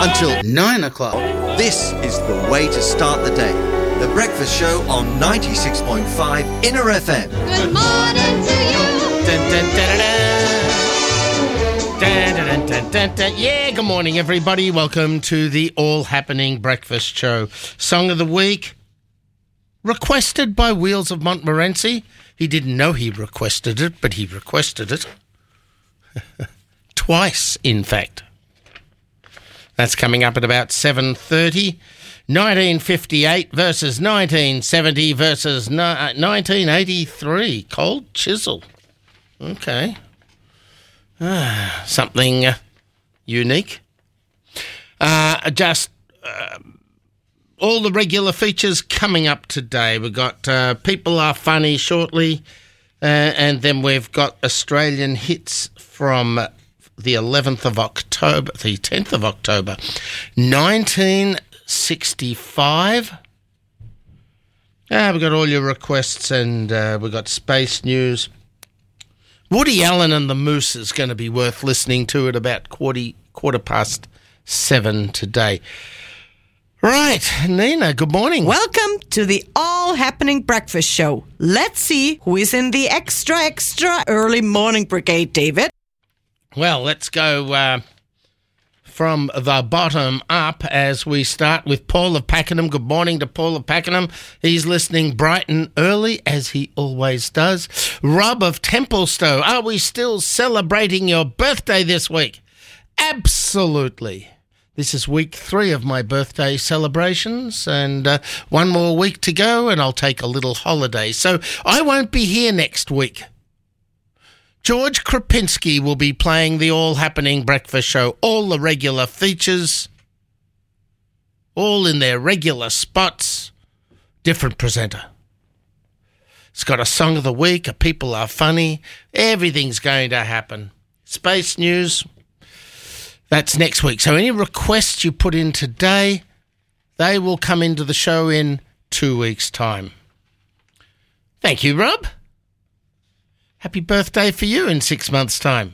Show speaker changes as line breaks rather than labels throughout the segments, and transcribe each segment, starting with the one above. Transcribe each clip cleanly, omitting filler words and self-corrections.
until 9 o'clock. This is the way to start the day. The Breakfast Show on 96.5 Inner FM.
Good morning to you.
Dun, dun, dun, dun, dun. Dun, dun, dun, dun, dun. Yeah, good morning, everybody. Welcome to the All Happening Breakfast Show. Song of the week, requested by Wheels of Montmorency. He didn't know he requested it, but he requested it. Twice, in fact. That's coming up at about 7:30. 1958 versus 1970 versus 1983. Cold Chisel. Okay. Something unique. All the regular features coming up today. We've got People Are Funny shortly, and then we've got Australian hits from the 11th of October, the 10th of October, 1965. We've got all your requests, and we've got space news. Woody Allen and the Moose is going to be worth listening to at about quarter past 7 today. Right, Nina, good morning.
Welcome to the All Happening Breakfast Show. Let's see who is in the extra early morning brigade, David.
Well, let's go from the bottom up as we start with Paul of Pakenham. Good morning to Paul of Pakenham. He's listening bright and early, as he always does. Rob of Templestowe, are we still celebrating your birthday this week? Absolutely. This is week 3 of my birthday celebrations, and one more week to go, and I'll take a little holiday. So I won't be here next week. George Krapinski will be playing the All Happening Breakfast Show. All the regular features, all in their regular spots. Different presenter. It's got a song of the week, a People Are Funny. Everything's going to happen. Space news, that's next week. So any requests you put in today, they will come into the show in 2 weeks' time. Thank you, Rob. Happy birthday for you in 6 months' time.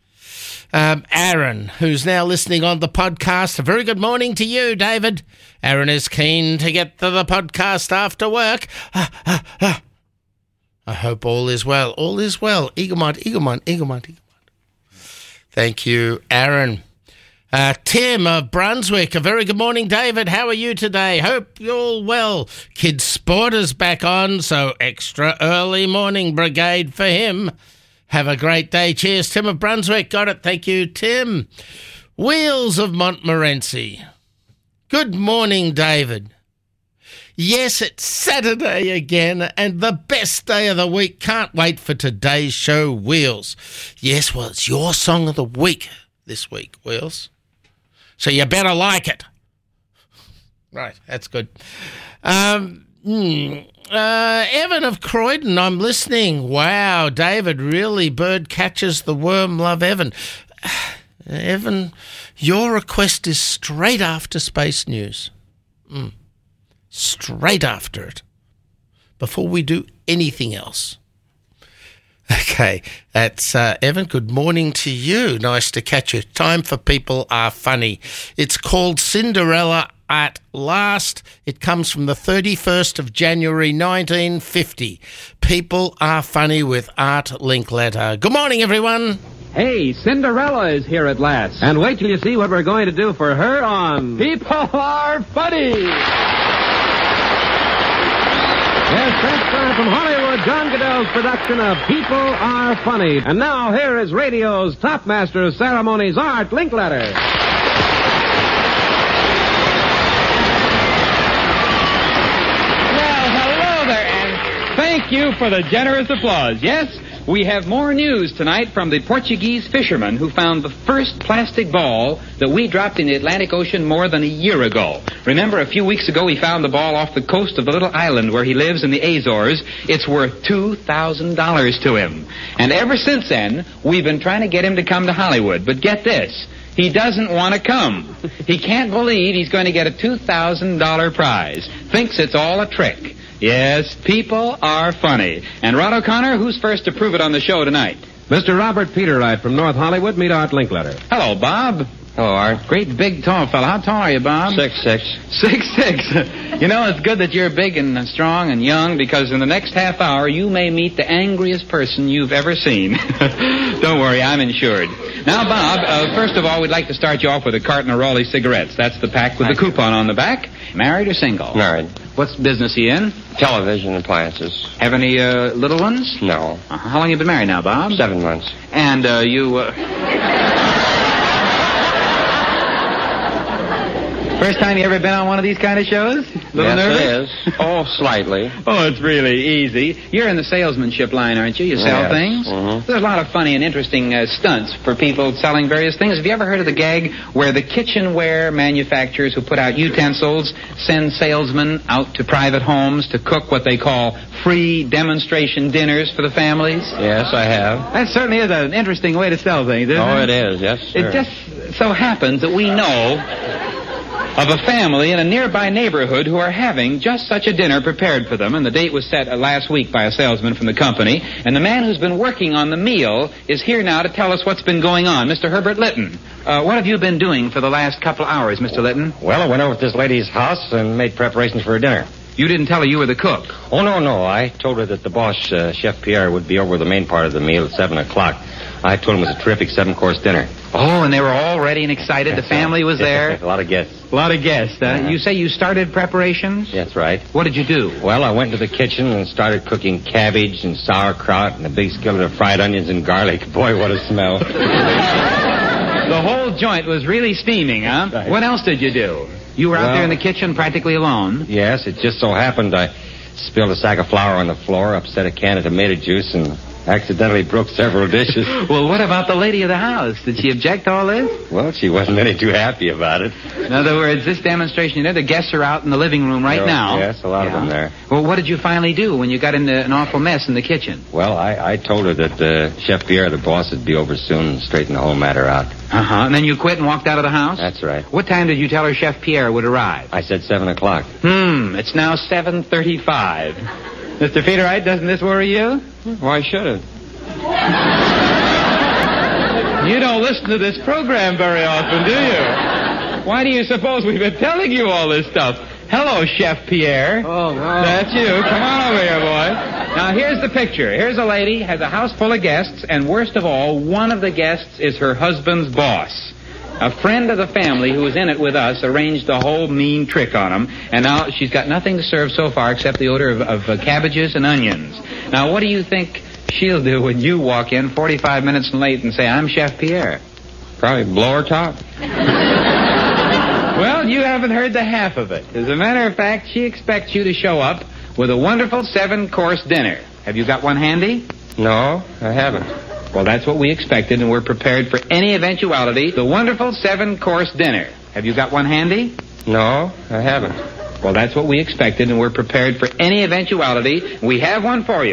Aaron, who's now listening on the podcast, a very good morning to you, David. Aaron is keen to get to the podcast after work. I hope all is well. All is well. Eaglemont. Thank you, Aaron. Tim of Brunswick, a very good morning, David. How are you today? Hope you're all well. Kids Sport is back on, so extra early morning brigade for him. Have a great day. Cheers, Tim of Brunswick. Got it. Thank you, Tim. Wheels of Montmorency. Good morning, David. Yes, it's Saturday again, and the best day of the week. Can't wait for today's show, Wheels. Yes, well, it's your song of the week this week, Wheels. So you better like it. Right, that's good. Evan of Croydon, I'm listening. Wow, David, really, bird catches the worm. Love Evan. Evan, your request is straight after space news. Straight after it. Before we do anything else. Okay, that's Evan. Good morning to you. Nice to catch you. Time for People Are Funny. It's called Cinderella at Last. It comes from the 31st of January 1950. People Are Funny with Art Linkletter. Good morning, everyone.
Hey, Cinderella is here at last. And wait till you see what we're going to do for her on People Are Funny. Yes, that's from Hollywood, John Goodell's production of People Are Funny. And now here is radio's top master of ceremonies, Art Linkletter.
Well, hello there, and thank you for the generous applause. Yes, we have more news tonight from the Portuguese fisherman who found the first plastic ball that we dropped in the Atlantic Ocean more than a year ago. Remember, a few weeks ago he found the ball off the coast of the little island where he lives in the Azores. It's worth $2,000 to him. And ever since then, we've been trying to get him to come to Hollywood. But get this, he doesn't want to come. He can't believe he's going to get a $2,000 prize. Thinks it's all a trick. Yes, people are funny. And Rod O'Connor, who's first to prove it on the show tonight?
Mr. Robert Peterwright from North Hollywood, meet Art Linkletter.
Hello, Bob.
Hello, Art.
Great big tall fella. How tall are you, Bob?
6'6".
6'6". You know, it's good that you're big and strong and young, because in the next half hour you may meet the angriest person you've ever seen. Don't worry, I'm insured. Now, Bob, first of all, we'd like to start you off with a carton of Raleigh cigarettes. That's the pack with the coupon on the back. Married or single?
Married.
What's business you in?
Television appliances.
Have any little ones?
No.
How long you been married now, Bob?
7 months.
And you... First time you ever been on one of these kind of shows? Little nervous?
It is. Oh, slightly.
Oh, it's really easy. You're in the salesmanship line, aren't you? You sell
Yes.
things?
Mhm.
There's a lot of funny and interesting stunts for people selling various things. Have you ever heard of the gag where the kitchenware manufacturers who put out utensils send salesmen out to private homes to cook what they call free demonstration dinners for the families?
Yes, I have.
That certainly is an interesting way to sell things, isn't
Oh,
it?
it is. Yes, sir.
It just so happens that we know of a family in a nearby neighborhood who are having just such a dinner prepared for them, and the date was set last week by a salesman from the company, and the man who's been working on the meal is here now to tell us what's been going on. Mr. Herbert Litton, what have you been doing for the last couple hours, Mr. Litton?
Well, I went over to this lady's house and made preparations for her dinner.
You didn't tell her you were the cook.
Oh, no. I told her that the boss, Chef Pierre, would be over the main part of the meal at 7 o'clock. I told him it was a terrific 7-course dinner.
Oh, and they were all ready and excited. The family was there.
A lot of guests.
A lot of guests. You say you started preparations?
That's right.
What did you do?
Well, I went to the kitchen and started cooking cabbage and sauerkraut and a big skillet of fried onions and garlic. Boy, what a smell.
The whole joint was really steaming, huh?
Right.
What else did you do? You were out
Well-
there in the kitchen practically alone.
Yes, it just so happened I spilled a sack of flour on the floor, upset a can of tomato juice, and accidentally broke several dishes.
Well, what about the lady of the house? Did she object to all this?
Well, she wasn't any too happy about it.
In other words, this demonstration, the guests are out in the living room right now.
Yes, a lot of them there.
Well, what did you finally do when you got into an awful mess in the kitchen?
Well, I told her that Chef Pierre, the boss, would be over soon and straighten the whole matter out.
Uh-huh. And then you quit and walked out of the house?
That's right.
What time did you tell her Chef Pierre would arrive?
I said 7 o'clock.
It's now 7:35. Mr. Federite, doesn't this worry you?
Why should it?
You don't listen to this program very often, do you? Why do you suppose we've been telling you all this stuff? Hello, Chef Pierre.
Oh, no.
That's you. Come on over here, boy. Now, here's the picture. Here's a lady, has a house full of guests, and worst of all, one of the guests is her husband's boss. A friend of the family who was in it with us arranged a whole mean trick on him, and now she's got nothing to serve so far except the odor of cabbages and onions. Now, what do you think she'll do when you walk in 45 minutes late and say, I'm Chef Pierre?
Probably blow her top.
Well, you haven't heard the half of it. As a matter of fact, she expects you to show up with a wonderful 7-course dinner. Have you got one handy?
No, I haven't.
Well, that's what we expected, and we're prepared for any eventuality. The wonderful 7-course dinner. Have you got one handy?
No, I haven't.
Well, that's what we expected, and we're prepared for any eventuality. We have one for you.